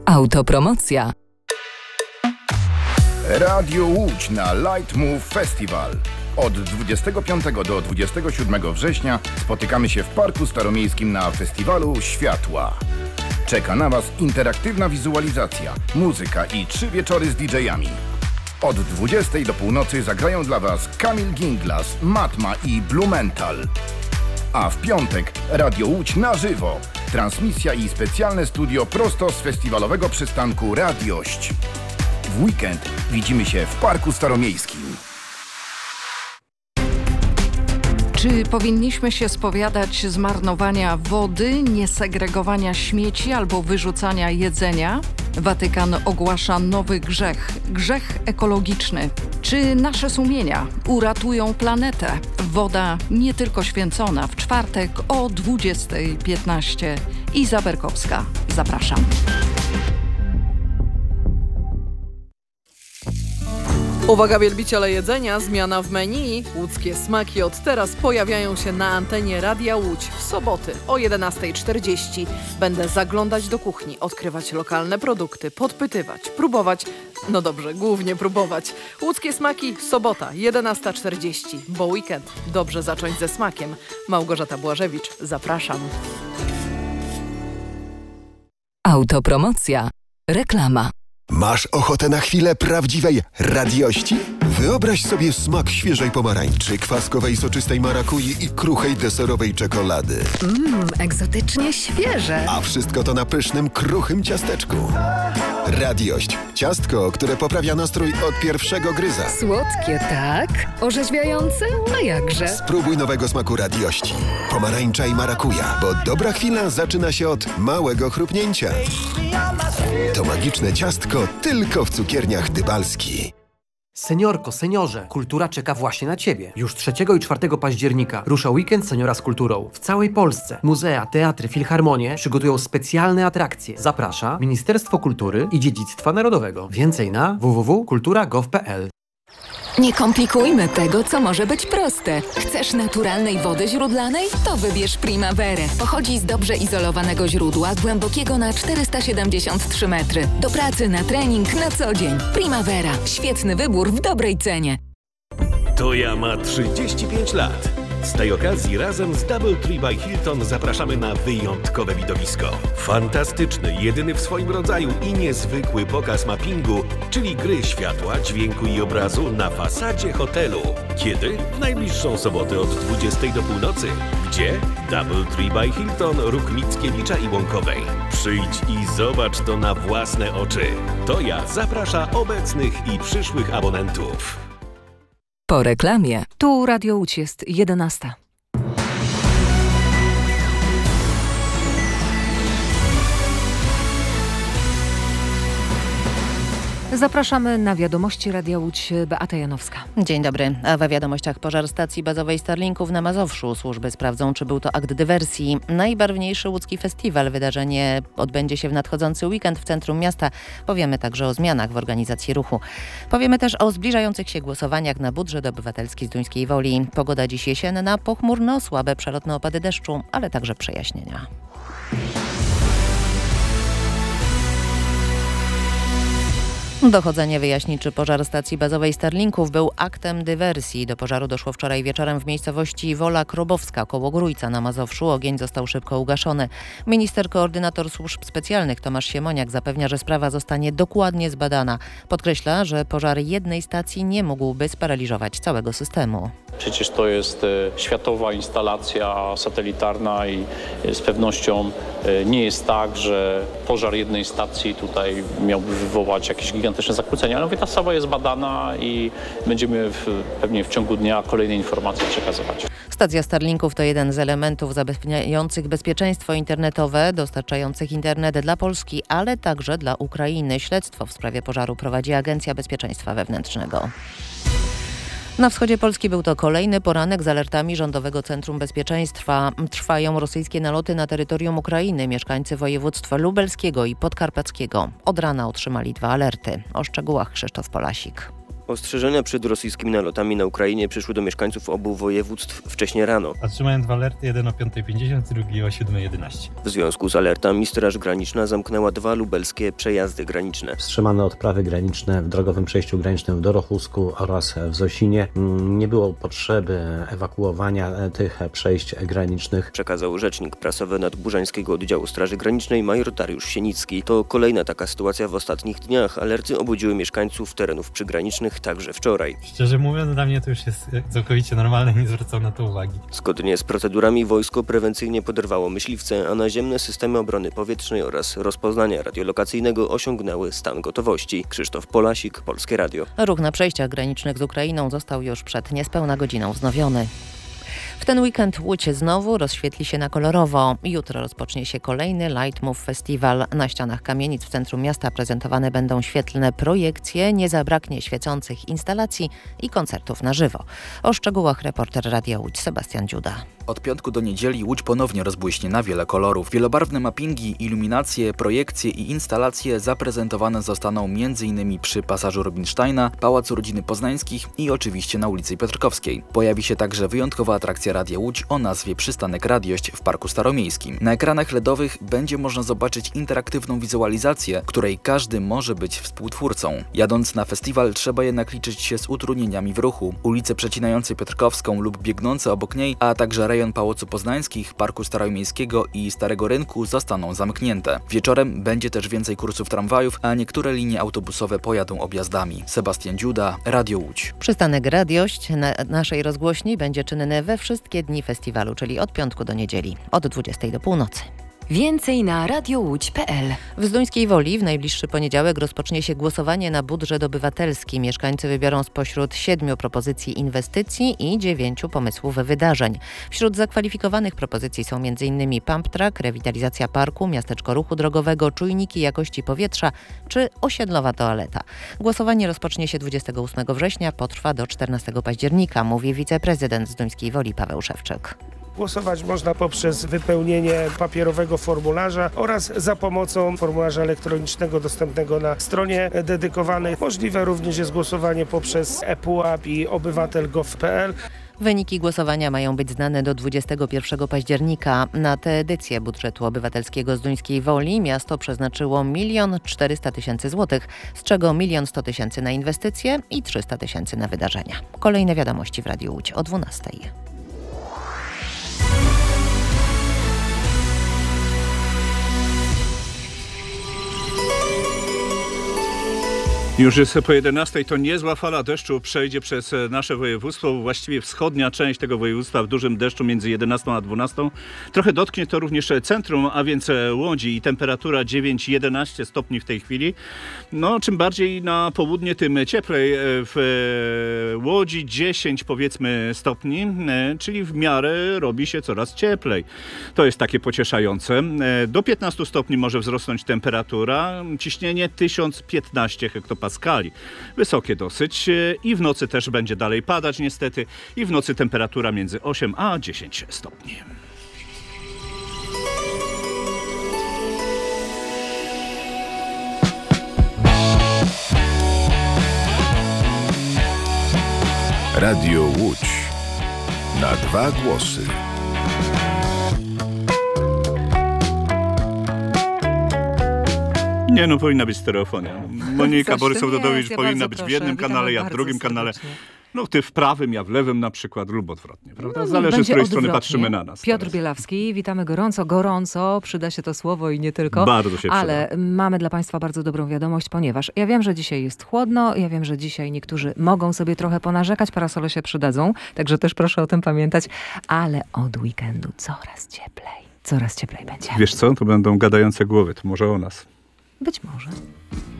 Autopromocja. Radio Łódź na Light Move Festival. Od 25 do 27 września spotykamy się w Parku Staromiejskim na Festiwalu Światła. Czeka na Was interaktywna wizualizacja, muzyka i 3 wieczory z DJ-ami. Od 20 do północy zagrają dla Was Kamil Ginglas, Matma i Blumenthal. A w piątek Radio Łódź na żywo. Transmisja i specjalne studio prosto z festiwalowego przystanku Radiość. W weekend widzimy się w Parku Staromiejskim. Czy powinniśmy się spowiadać zmarnowania wody, niesegregowania śmieci albo wyrzucania jedzenia? Watykan ogłasza nowy grzech ekologiczny. Czy nasze sumienia uratują planetę? Woda nie tylko święcona. W czwartek o 20:15. Iza Berkowska. Zapraszam. Uwaga wielbiciele jedzenia, zmiana w menu. Łódzkie smaki od teraz pojawiają się na antenie Radia Łódź w soboty o 11:40. Będę zaglądać do kuchni, odkrywać lokalne produkty, podpytywać, próbować. No dobrze, głównie próbować. Łódzkie smaki, sobota 11:40, bo weekend dobrze zacząć ze smakiem. Małgorzata Błażewicz, zapraszam. Autopromocja. Reklama. Masz ochotę na chwilę prawdziwej radiości? Wyobraź sobie smak świeżej pomarańczy, kwaskowej soczystej marakui i kruchej deserowej czekolady. Egzotycznie świeże. A wszystko to na pysznym, kruchym ciasteczku. Radiość. Ciastko, które poprawia nastrój od pierwszego gryza. Słodkie, tak? Orzeźwiające? A jakże? Spróbuj nowego smaku radiości. Pomarańcza i marakuja, bo dobra chwila zaczyna się od małego chrupnięcia. To magiczne ciastko tylko w cukierniach Dybalski. Seniorko, seniorze, kultura czeka właśnie na Ciebie. Już 3 i 4 października rusza weekend Seniora z kulturą. W całej Polsce muzea, teatry, filharmonie przygotują specjalne atrakcje. Zaprasza Ministerstwo Kultury i Dziedzictwa Narodowego. Więcej na www.kultura.gov.pl. Nie komplikujmy tego, co może być proste. Chcesz naturalnej wody źródlanej? To wybierz Primaverę. Pochodzi z dobrze izolowanego źródła, głębokiego na 473 metry. Do pracy, na trening, na co dzień. Primavera. Świetny wybór w dobrej cenie. Toja ma 35 lat. Z tej okazji razem z DoubleTree by Hilton zapraszamy na wyjątkowe widowisko. Fantastyczny, jedyny w swoim rodzaju i niezwykły pokaz mappingu, czyli gry światła, dźwięku i obrazu na fasadzie hotelu. Kiedy? W najbliższą sobotę od 20 do północy. Gdzie? DoubleTree by Hilton, Róg Mickiewicza i Łąkowej. Przyjdź i zobacz to na własne oczy. Toja zaprasza obecnych i przyszłych abonentów. Po reklamie. Tu Radio Łódź, jest 11. Zapraszamy na wiadomości Radia Łódź. Beata Janowska. Dzień dobry. A we wiadomościach pożar stacji bazowej Starlinków na Mazowszu. Służby sprawdzą, czy był to akt dywersji. Najbarwniejszy łódzki festiwal. Wydarzenie odbędzie się w nadchodzący weekend w centrum miasta. Powiemy także o zmianach w organizacji ruchu. Powiemy też o zbliżających się głosowaniach na budżet obywatelski z Duńskiej Woli. Pogoda dziś jesienna, pochmurno, słabe przelotne opady deszczu, ale także przejaśnienia. Dochodzenie wyjaśni, czy pożar stacji bazowej Starlinków był aktem dywersji. Do pożaru doszło wczoraj wieczorem w miejscowości Wola Krobowska koło Grójca na Mazowszu. Ogień został szybko ugaszony. Minister koordynator służb specjalnych Tomasz Siemoniak zapewnia, że sprawa zostanie dokładnie zbadana. Podkreśla, że pożar jednej stacji nie mógłby sparaliżować całego systemu. Przecież to jest światowa instalacja satelitarna i z pewnością nie jest tak, że pożar jednej stacji tutaj miałby wywołać jakieś gigantyczne zakłócenia. Ale ta sprawa jest badana i będziemy pewnie w ciągu dnia kolejne informacje przekazywać. Stacja Starlinków to jeden z elementów zapewniających bezpieczeństwo internetowe, dostarczających internet dla Polski, ale także dla Ukrainy. Śledztwo w sprawie pożaru prowadzi Agencja Bezpieczeństwa Wewnętrznego. Na wschodzie Polski był to kolejny poranek z alertami Rządowego Centrum Bezpieczeństwa. Trwają rosyjskie naloty na terytorium Ukrainy. Mieszkańcy województw lubelskiego i podkarpackiego od rana otrzymali 2 alerty. O szczegółach Krzysztof Polasik. Ostrzeżenia przed rosyjskimi nalotami na Ukrainie przyszły do mieszkańców obu województw wcześnie rano. Otrzymałem 2 alerty, jeden o 5:50, drugi o 7:11. W związku z alertami Straż Graniczna zamknęła 2 lubelskie przejazdy graniczne. Wstrzymano odprawy graniczne w drogowym przejściu granicznym w Dorochusku oraz w Zosinie. Nie było potrzeby ewakuowania tych przejść granicznych. Przekazał rzecznik prasowy Nadburzańskiego Oddziału Straży Granicznej major Dariusz Sienicki. To kolejna taka sytuacja w ostatnich dniach. Alerty obudziły mieszkańców terenów przygranicznych także wczoraj. Szczerze mówiąc, dla mnie to już jest całkowicie normalne, nie zwracam na to uwagi. Zgodnie z procedurami wojsko prewencyjnie poderwało myśliwce, a naziemne systemy obrony powietrznej oraz rozpoznania radiolokacyjnego osiągnęły stan gotowości. Krzysztof Polasik, Polskie Radio. Ruch na przejściach granicznych z Ukrainą został już przed niespełna godziną wznowiony. W ten weekend Łódź znowu rozświetli się na kolorowo. Jutro rozpocznie się kolejny Light Move Festival. Na ścianach kamienic w centrum miasta prezentowane będą świetlne projekcje, nie zabraknie świecących instalacji i koncertów na żywo. O szczegółach reporter Radia Łódź Sebastian Dziuda. Od piątku do niedzieli Łódź ponownie rozbłyśnie na wiele kolorów. Wielobarwne mappingi, iluminacje, projekcje i instalacje zaprezentowane zostaną m.in. przy pasażu Rubinsteina, Pałacu Rodziny Poznańskich i oczywiście na ulicy Piotrkowskiej. Pojawi się także wyjątkowa atrakcja Radia Łódź o nazwie Przystanek Radiość w Parku Staromiejskim. Na ekranach LEDowych będzie można zobaczyć interaktywną wizualizację, której każdy może być współtwórcą. Jadąc na festiwal trzeba jednak liczyć się z utrudnieniami w ruchu. Ulice przecinające Piotrkowską lub biegnące obok niej, a także rejon Pałacu Poznańskich, Parku Staromiejskiego i Starego Rynku zostaną zamknięte. Wieczorem będzie też więcej kursów tramwajów, a niektóre linie autobusowe pojadą objazdami. Sebastian Dziuda, Radio Łódź. Przystanek Radiość na naszej rozgłośni będzie czynny we wszystkie dni festiwalu, czyli od piątku do niedzieli, od 20 do północy. Więcej na radiowódź.pl. W Zduńskiej Woli w najbliższy poniedziałek rozpocznie się głosowanie na budżet obywatelski. Mieszkańcy wybiorą spośród 7 propozycji inwestycji i 9 pomysłów wydarzeń. Wśród zakwalifikowanych propozycji są m.in. pump track, rewitalizacja parku, miasteczko ruchu drogowego, czujniki jakości powietrza czy osiedlowa toaleta. Głosowanie rozpocznie się 28 września, potrwa do 14 października, mówi wiceprezydent Zduńskiej Woli Paweł Szewczyk. Głosować można poprzez wypełnienie papierowego formularza oraz za pomocą formularza elektronicznego dostępnego na stronie dedykowanej. Możliwe również jest głosowanie poprzez ePUAP i obywatel.gov.pl. Wyniki głosowania mają być znane do 21 października. Na tę edycję budżetu obywatelskiego Zduńskiej Woli miasto przeznaczyło 1 400 000 złotych, z czego 1 100 000 na inwestycje i 300 000 na wydarzenia. Kolejne wiadomości w Radiu Łódź o 12. Już jest po 11:00, to niezła fala deszczu przejdzie przez nasze województwo, właściwie wschodnia część tego województwa w dużym deszczu między 11 a 12. Trochę dotknie to również centrum, a więc Łodzi i temperatura 9-11 stopni w tej chwili. No, czym bardziej na południe, tym cieplej. W Łodzi 10 powiedzmy stopni, czyli w miarę robi się coraz cieplej. To jest takie pocieszające. Do 15 stopni może wzrosnąć temperatura, ciśnienie 1015 hektopaskali. Wysokie dosyć i w nocy też będzie dalej padać niestety i w nocy temperatura między 8 a 10 stopni. Radio Łódź. Na 2 głosy. Nie, no powinna być stereofonia. Monika Borys-Sołtydowicz powinna być w jednym kanale, ja w drugim kanale. No ty w prawym, ja w lewym na przykład lub odwrotnie, prawda? No, zależy z której strony patrzymy na nas. Piotr Bielawski, witamy gorąco, przyda się to słowo i nie tylko. Bardzo się przyda. Ale mamy dla Państwa bardzo dobrą wiadomość, ponieważ ja wiem, że dzisiaj jest chłodno, ja wiem, że dzisiaj niektórzy mogą sobie trochę ponarzekać, parasole się przydadzą, także też proszę o tym pamiętać, ale od weekendu coraz cieplej będzie. Wiesz co, to będą gadające głowy, to może o nas. Być może.